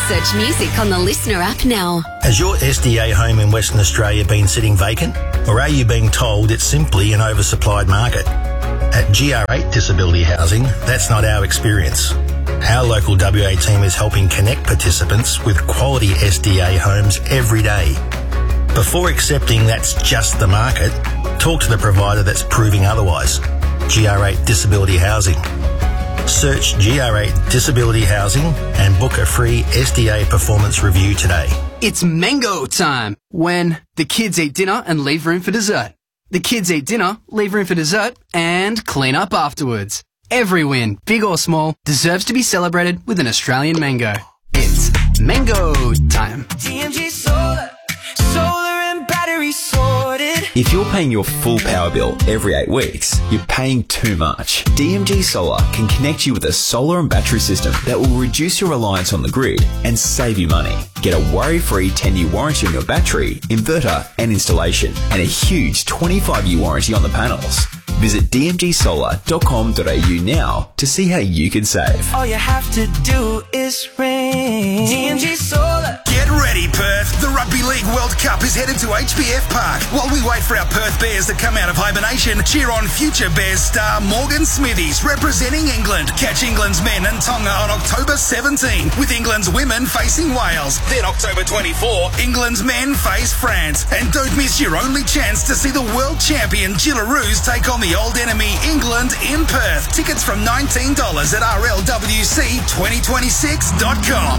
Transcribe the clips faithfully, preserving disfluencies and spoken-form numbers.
Search music on the Listener app now. Has your S D A home in Western Australia been sitting vacant? Or are you being told it's simply an oversupplied market? At G R eight Disability Housing, that's not our experience. Our local W A team is helping connect participants with quality S D A homes every day. Before accepting that's just the market, talk to the provider that's proving otherwise. G R eight Disability Housing. Search G R eight Disability Housing and book a free S D A performance review today. It's mango time, when the kids eat dinner and leave room for dessert. The kids eat dinner, leave room for dessert, and clean up afterwards. Every win, big or small, deserves to be celebrated with an Australian mango. It's mango time. D M G Solar, solar and battery sorted. If you're paying your full power bill every eight weeks, you're paying too much. D M G Solar can connect you with a solar and battery system that will reduce your reliance on the grid and save you money. Get a worry-free ten-year warranty on your battery, inverter and installation, and a huge twenty-five-year warranty on the panels. Visit d m g solar dot com dot a u now to see how you can save. All you have to do is ring. D M G Solar. Get ready, Perth. The Rugby League World Cup is headed to H B F Park. While we wait for our Perth Bears to come out of hibernation, cheer on future Bears star Morgan Smithies representing England. Catch England's men and Tonga on October seventeenth, with England's women facing Wales. Then October twenty-fourth, England's men face France. And don't miss your only chance to see the world champion Gillaroos take on the old enemy England in Perth. Tickets from nineteen dollars at r l w c twenty twenty-six dot com.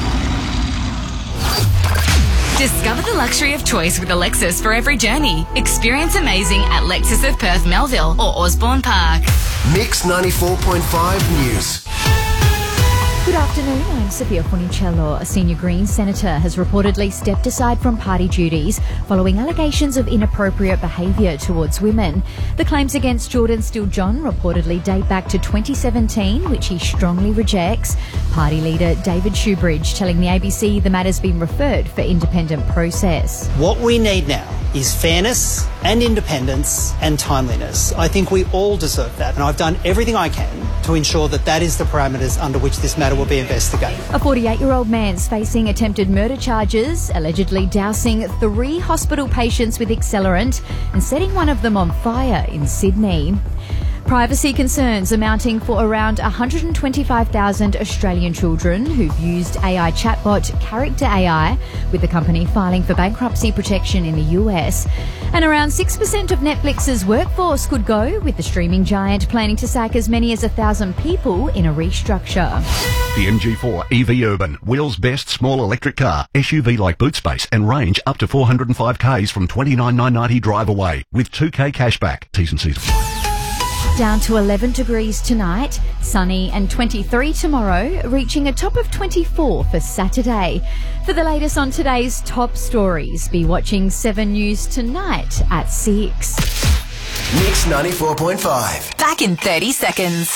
Discover the luxury of choice with a Lexus for every journey. Experience amazing at Lexus of Perth, Melville or Osborne Park. Mix ninety-four point five News. Good afternoon, I'm Sophia Funicello. A senior Greens senator has reportedly stepped aside from party duties following allegations of inappropriate behaviour towards women. The claims against Jordan Steele-John reportedly date back to twenty seventeen, which he strongly rejects. Party leader David Shoebridge telling the A B C the matter's been referred for independent process. What we need now is fairness and independence and timeliness. I think we all deserve that, and I've done everything I can to ensure that that is the parameters under which this matter will be investigated. A forty-eight-year-old man's facing attempted murder charges, allegedly dousing three hospital patients with accelerant and setting one of them on fire in Sydney. Privacy concerns amounting for around one hundred twenty-five thousand Australian children who've used A I chatbot Character A I, with the company filing for bankruptcy protection in the U S. And around six percent of Netflix's workforce could go, with the streaming giant planning to sack as many as one thousand people in a restructure. The M G four E V Urban, Wheels' best small electric car. S U V-like boot space and range up to four hundred five kays from twenty-nine thousand nine hundred ninety drive away with two K cashback. T's and C's. Down to eleven degrees tonight, sunny and twenty-three tomorrow, reaching a top of twenty-four for Saturday. For the latest on today's top stories, be watching seven News tonight at six. Mix ninety-four point five. Back in thirty seconds.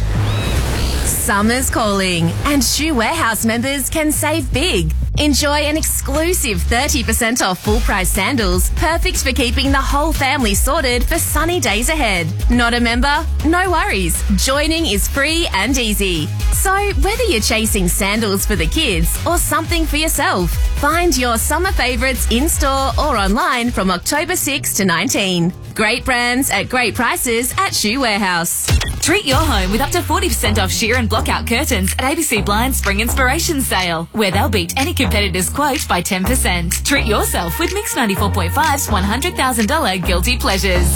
Summer's calling, and Shoe Warehouse members can save big. Enjoy an exclusive thirty percent off full-price sandals, perfect for keeping the whole family sorted for sunny days ahead. Not a member? No worries. Joining is free and easy. So whether you're chasing sandals for the kids or something for yourself, find your summer favourites in-store or online from October sixth to nineteenth. Great brands at great prices at Shoe Warehouse. Treat your home with up to forty percent off sheer and blockout curtains at A B C Blinds Spring Inspiration Sale, where they'll beat any competitor's quote by ten percent. Treat yourself with Mix ninety-four point five's one hundred thousand dollars Guilty Pleasures.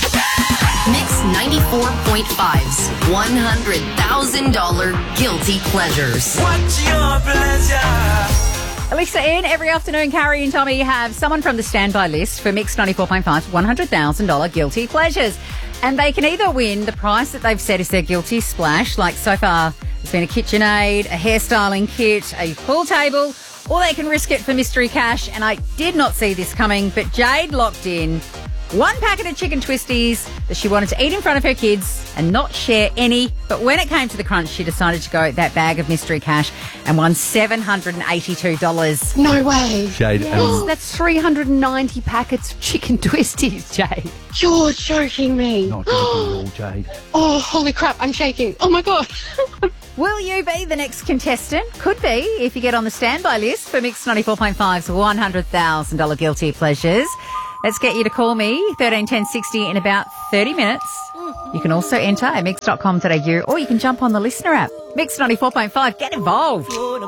Mix ninety-four point five's one hundred thousand dollars Guilty Pleasures. What's your pleasure? Alexa in every afternoon, Carrie and Tommy have someone from the standby list for Mix ninety-four point five's one hundred thousand dollars Guilty Pleasures. And they can either win the price that they've said is their guilty splash, like so far there's been a KitchenAid, a hairstyling kit, a pool table, or they can risk it for mystery cash. And I did not see this coming, but Jade locked in one packet of chicken twisties that she wanted to eat in front of her kids and not share any. But when it came to the crunch, she decided to go that bag of mystery cash and won seven hundred eighty-two dollars. No way. Jade. Yes, um, that's three hundred ninety packets of chicken twisties, Jade. You're joking me. Not joking at all, Jade. Oh, holy crap, I'm shaking. Oh, my God. Will you be the next contestant? Could be if you get on the standby list for Mix ninety-four point five's one hundred thousand dollars Guilty Pleasures. Let's get you to call me, thirteen ten sixty, in about thirty minutes. You can also enter at mix dot com dot a u or you can jump on the listener app. Mix ninety-four point five, get involved.